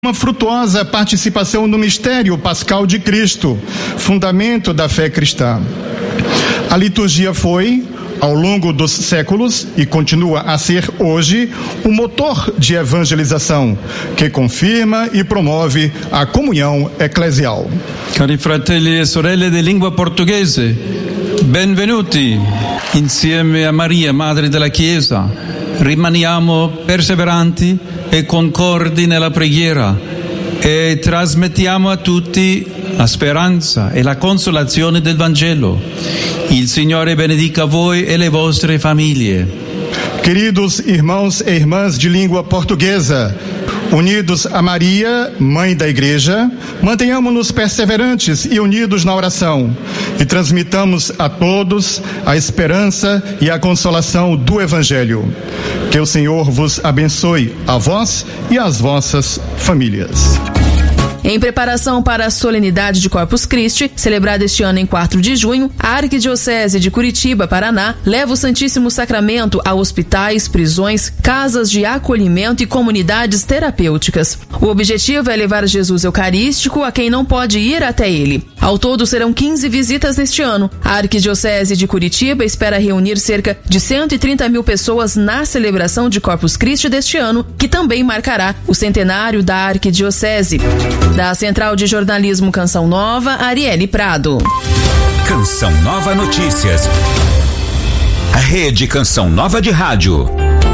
Uma frutuosa participação no mistério pascal de Cristo, fundamento da fé cristã. A liturgia foi, ao longo dos séculos, e continua a ser hoje, um motor de evangelização, que confirma e promove a comunhão eclesial. Cari fratelli e sorelle di lingua portoghese, benvenuti. Insieme a Maria, Madre della Chiesa, rimaniamo perseveranti e concordi nella preghiera e trasmettiamo a tutti la speranza e la consolazione del Vangelo. Il Signore benedica voi e le vostre famiglie. Queridos irmãos e irmãs de língua portuguesa, unidos a Maria, Mãe da Igreja, mantenhamos-nos perseverantes e unidos na oração e transmitamos a todos a esperança e a consolação do Evangelho. Que o Senhor vos abençoe, a vós e às vossas famílias. Em preparação para a solenidade de Corpus Christi, celebrada este ano em 4 de junho, a Arquidiocese de Curitiba, Paraná, leva o Santíssimo Sacramento a hospitais, prisões, casas de acolhimento e comunidades terapêuticas. O objetivo é levar Jesus Eucarístico a quem não pode ir até ele. Ao todo, serão 15 visitas neste ano. A Arquidiocese de Curitiba espera reunir cerca de 130 mil pessoas na celebração de Corpus Christi deste ano, que também marcará o centenário da Arquidiocese. Da Central de Jornalismo Canção Nova, Arielle Prado. Canção Nova Notícias. A Rede Canção Nova de Rádio.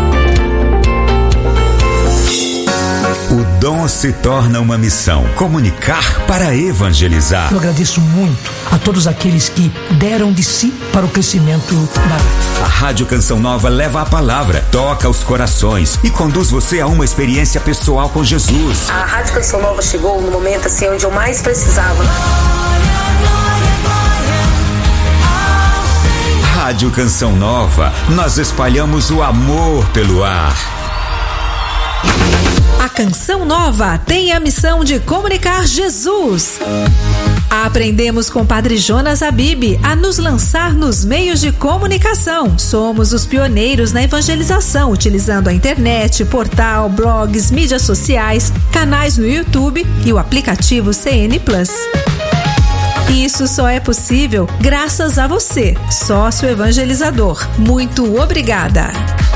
O dom se torna uma missão: comunicar para evangelizar. Eu agradeço muito a todos aqueles que deram de si para o crescimento da A Rádio Canção Nova leva a palavra, toca os corações e conduz você a uma experiência pessoal com Jesus. A Rádio Canção Nova chegou no momento assim onde eu mais precisava. Rádio Canção Nova, nós espalhamos o amor pelo ar. A Canção Nova tem a missão de comunicar Jesus. Aprendemos com Padre Jonas Habib a nos lançar nos meios de comunicação. Somos os pioneiros na evangelização, utilizando a internet, portal, blogs, mídias sociais, canais no YouTube e o aplicativo CN Plus. Isso só é possível graças a você, sócio evangelizador. Muito obrigada.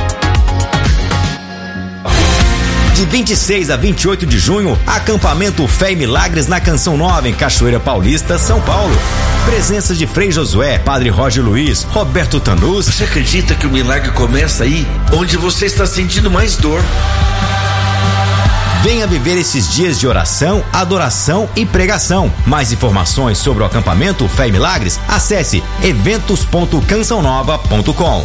De 26 a 28 de junho, acampamento Fé e Milagres na Canção Nova, em Cachoeira Paulista, São Paulo. Presença de Frei Josué, Padre Roger Luiz, Roberto Tanus. Você acredita que o milagre começa aí, onde você está sentindo mais dor? Venha viver esses dias de oração, adoração e pregação. Mais informações sobre o acampamento Fé e Milagres, acesse eventos.cançãonova.com.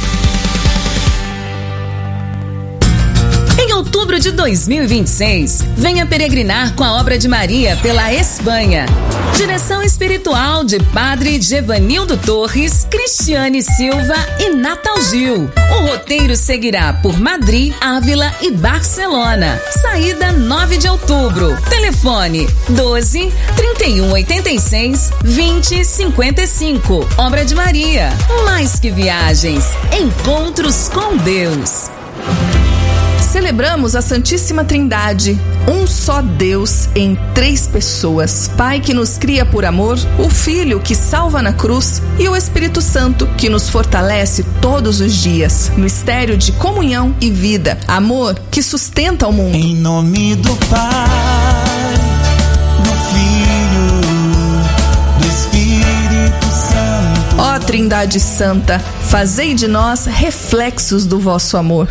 Em outubro de 2026, venha peregrinar com a Obra de Maria pela Espanha. Direção espiritual de Padre Gevanildo Torres, Cristiane Silva e Natal Gil. O roteiro seguirá por Madrid, Ávila e Barcelona. Saída 9 de outubro. Telefone 12 31 86 20 55. Obra de Maria. Mais que viagens, encontros com Deus. Celebramos a Santíssima Trindade, um só Deus em 3 pessoas. Pai que nos cria por amor, o Filho que salva na cruz e o Espírito Santo que nos fortalece todos os dias. Mistério de comunhão e vida, amor que sustenta o mundo. Em nome do Pai, do Filho, do Espírito Santo. Ó Trindade Santa, fazei de nós reflexos do vosso amor.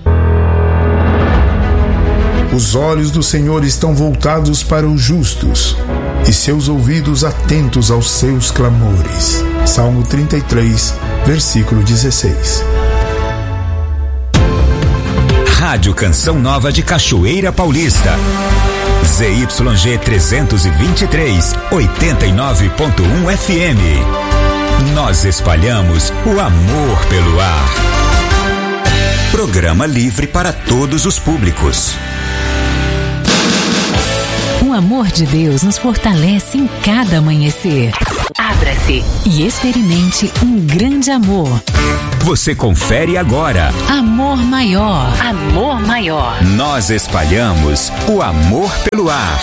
Os olhos do Senhor estão voltados para os justos e seus ouvidos atentos aos seus clamores. Salmo 33, versículo 16. Rádio Canção Nova de Cachoeira Paulista. ZYG 323, 89.1 FM. Nós espalhamos o amor pelo ar. Programa livre para todos os públicos. O amor de Deus nos fortalece em cada amanhecer. Abra-se Conecte e experimente um grande amor. Você confere agora. Amor maior. Amor maior. Nós espalhamos o amor pelo ar.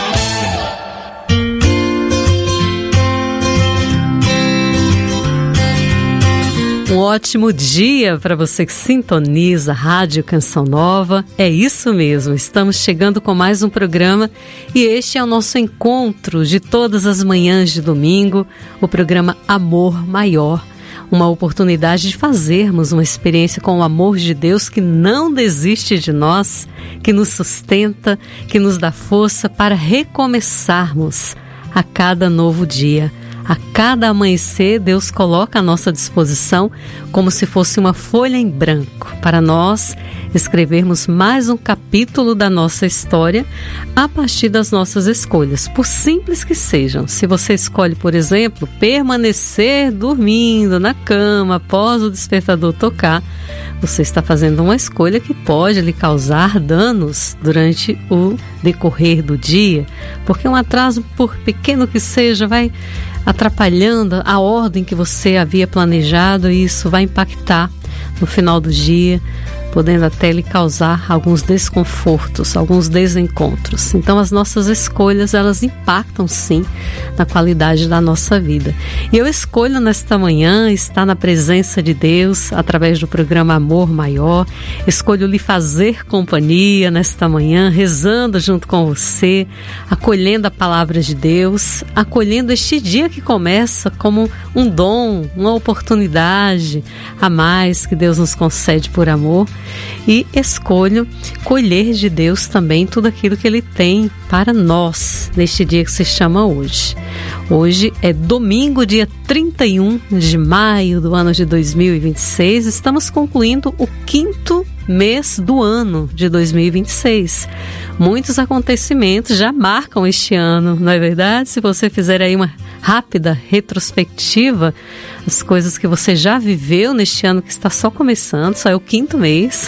Um ótimo dia para você que sintoniza a Rádio Canção Nova. É isso mesmo, estamos chegando com mais um programa e este é o nosso encontro de todas as manhãs de domingo, o programa Amor Maior. Uma oportunidade de fazermos uma experiência com o amor de Deus que não desiste de nós, que nos sustenta, que nos dá força para recomeçarmos a cada novo dia. A cada amanhecer, Deus coloca à nossa disposição como se fosse uma folha em branco para nós escrevermos mais um capítulo da nossa história a partir das nossas escolhas, por simples que sejam. Se você escolhe, por exemplo, permanecer dormindo na cama após o despertador tocar, você está fazendo uma escolha que pode lhe causar danos durante o decorrer do dia, porque um atraso, por pequeno que seja, vai atrapalhando a ordem que você havia planejado e isso vai impactar no final do dia, podendo até lhe causar alguns desconfortos, alguns desencontros. Então as nossas escolhas, elas impactam sim na qualidade da nossa vida. E eu escolho nesta manhã estar na presença de Deus através do programa Amor Maior. Escolho lhe fazer companhia nesta manhã, rezando junto com você, acolhendo a palavra de Deus, acolhendo este dia que começa como um dom, uma oportunidade a mais que Deus nos concede por amor. E escolho colher de Deus também tudo aquilo que Ele tem para nós neste dia que se chama hoje. Hoje é domingo, dia 31 de maio do ano de 2026. Estamos concluindo o 5º mês do ano de 2026. Muitos acontecimentos já marcam este ano, não é verdade? Se você fizer aí uma rápida retrospectiva, as coisas que você já viveu neste ano que está só começando, só é o 5º mês,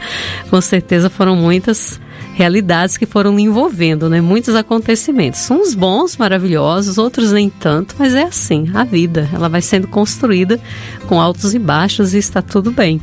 com certeza foram muitas realidades que foram lhe envolvendo, né? Muitos acontecimentos, uns bons, maravilhosos, outros nem tanto, mas é assim, a vida, ela vai sendo construída com altos e baixos e está tudo bem.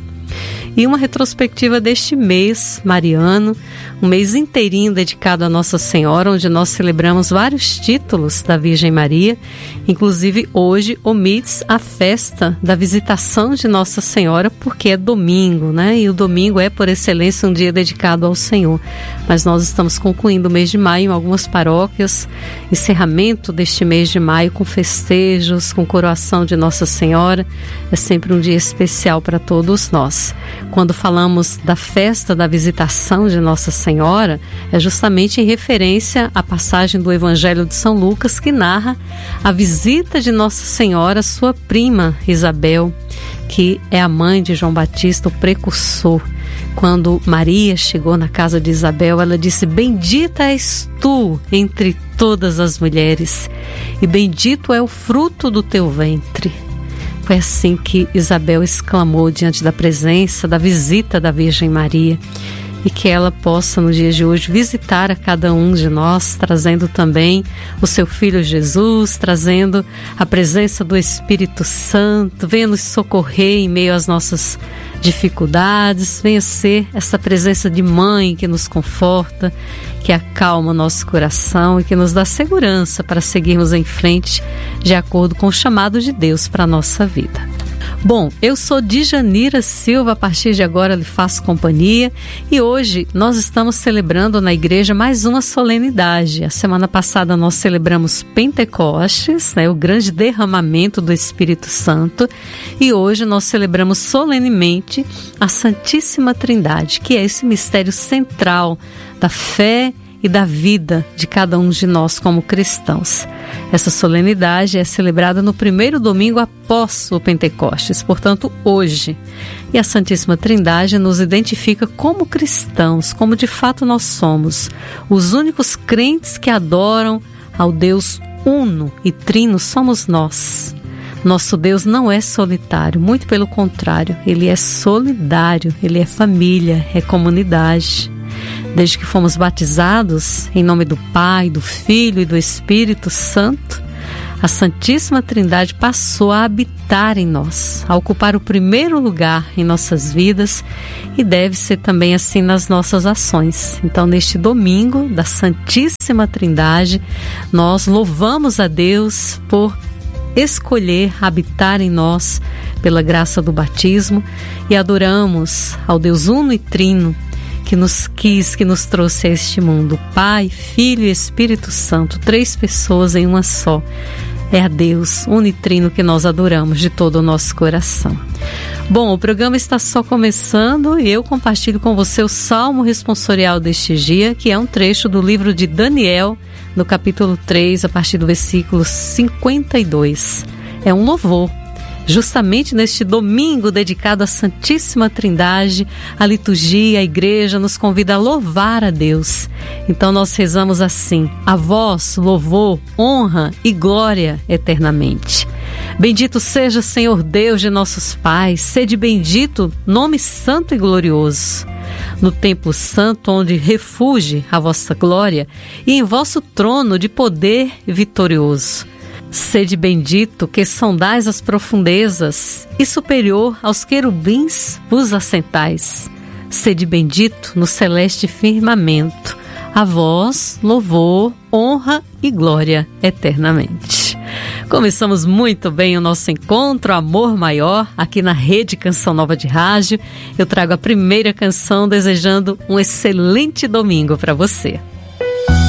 E uma retrospectiva deste mês mariano, um mês inteirinho dedicado a Nossa Senhora, onde nós celebramos vários títulos da Virgem Maria. Inclusive hoje omite a festa da visitação de Nossa Senhora, porque é domingo, né? E o domingo é por excelência um dia dedicado ao Senhor. Mas nós estamos concluindo o mês de maio em algumas paróquias, encerramento deste mês de maio com festejos, com coroação de Nossa Senhora. É sempre um dia especial para todos nós. Quando falamos da festa da visitação de Nossa Senhora, é justamente em referência à passagem do Evangelho de São Lucas que narra a visita de Nossa Senhora à sua prima Isabel, que é a mãe de João Batista, o precursor. Quando Maria chegou na casa de Isabel, ela disse: "Bendita és tu entre todas as mulheres, e bendito é o fruto do teu ventre." Foi assim que Isabel exclamou diante da presença, da visita da Virgem Maria. E que ela possa, no dia de hoje, visitar a cada um de nós, trazendo também o seu Filho Jesus, trazendo a presença do Espírito Santo, venha nos socorrer em meio às nossas dificuldades, venha ser essa presença de mãe que nos conforta, que acalma o nosso coração e que nos dá segurança para seguirmos em frente de acordo com o chamado de Deus para a nossa vida. Bom, eu sou Djanira Silva, a partir de agora lhe faço companhia e hoje nós estamos celebrando na igreja mais uma solenidade. A semana passada nós celebramos Pentecostes, né, o grande derramamento do Espírito Santo, e hoje nós celebramos solenemente a Santíssima Trindade, que é esse mistério central da fé e da vida de cada um de nós como cristãos. Essa solenidade é celebrada no primeiro domingo após o Pentecostes, portanto hoje. E a Santíssima Trindade nos identifica como cristãos, como de fato nós somos, os únicos crentes que adoram ao Deus uno e trino somos nós. Nosso Deus não é solitário, muito pelo contrário, Ele é solidário, Ele é família, é comunidade. Desde que fomos batizados em nome do Pai, do Filho e do Espírito Santo, a Santíssima Trindade passou a habitar em nós, a ocupar o primeiro lugar em nossas vidas, e deve ser também assim nas nossas ações. Então, neste domingo da Santíssima Trindade, nós louvamos a Deus por escolher habitar em nós pela graça do batismo, e adoramos ao Deus uno e trino que nos quis, que nos trouxe a este mundo. Pai, Filho e Espírito Santo, 3 pessoas em uma só. É a Deus unitrino que nós adoramos de todo o nosso coração. Bom, o programa está só começando e eu compartilho com você o Salmo responsorial deste dia, que é um trecho do livro de Daniel, no capítulo 3, a partir do versículo 52. É um louvor. Justamente neste domingo dedicado à Santíssima Trindade, a liturgia, a igreja nos convida a louvar a Deus. Então nós rezamos assim: a vós, louvor, honra e glória eternamente. Bendito seja, Senhor Deus de nossos pais, sede bendito, nome santo e glorioso. No templo santo, onde refugie a vossa glória, e em vosso trono de poder vitorioso. Sede bendito que sondais as profundezas, e superior aos querubins vos assentais. Sede bendito no celeste firmamento, a vós louvor, honra e glória eternamente. Começamos muito bem o nosso encontro Amor Maior, aqui na Rede Canção Nova de Rádio. Eu trago a primeira canção desejando um excelente domingo para você.